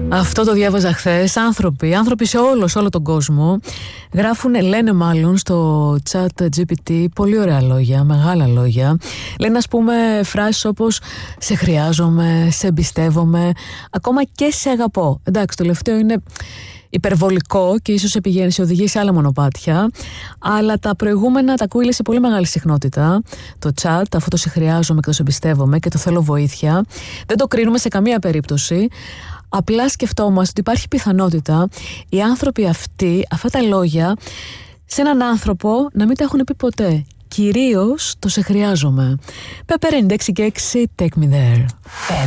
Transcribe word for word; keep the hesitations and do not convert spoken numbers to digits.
Αυτό το διάβαζα χθες. Άνθρωποι, άνθρωποι σε όλο, σε όλο τον κόσμο γράφουν, λένε μάλλον στο chat τζι πι τι πολύ ωραία λόγια, μεγάλα λόγια. Λένε, ας πούμε, φράσεις όπως «σε χρειάζομαι», «σε εμπιστεύομαι», ακόμα και «σε αγαπώ». Εντάξει, το τελευταίο είναι υπερβολικό και ίσως επηγαίνει, σε οδηγεί σε άλλα μονοπάτια, αλλά τα προηγούμενα τα ακούει σε πολύ μεγάλη συχνότητα. Το chat, αυτό το «σε χρειάζομαι» και το «σε εμπιστεύομαι» και το «θέλω βοήθεια», δεν το κρίνουμε σε καμία περίπτωση. Απλά σκεφτόμαστε ότι υπάρχει πιθανότητα οι άνθρωποι αυτοί, αυτά τα λόγια, σε έναν άνθρωπο να μην τα έχουν πει ποτέ. Κυρίως το «σε χρειάζομαι». Pepper ενενήντα έξι και έξι, take me there.